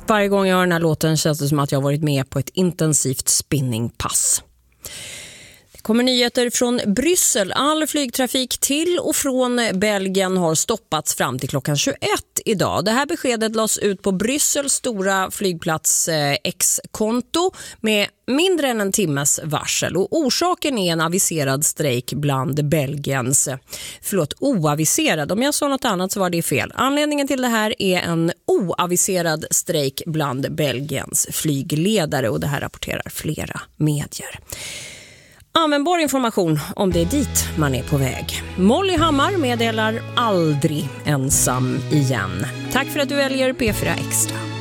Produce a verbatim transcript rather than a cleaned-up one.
Varje gång jag hör den här låten känns det som att jag har varit med på ett intensivt spinningpass. Det kommer nyheter från Bryssel. All flygtrafik till och från Belgien har stoppats fram till klockan tjugoett idag. Det här beskedet lades ut på Bryssels stora flygplats eh, X-konto med mindre än en timmes varsel. Och orsaken är en aviserad strejk bland Belgiens, förlåt, oaviserad. Om jag sa något annat så var det fel. Anledningen till det här är en oaviserad strejk bland Belgiens flygledare, och det här rapporterar flera medier. Användbar information om det är dit man är på väg. Molly Hammar meddelar aldrig ensam igen. Tack för att du väljer P fyra Extra.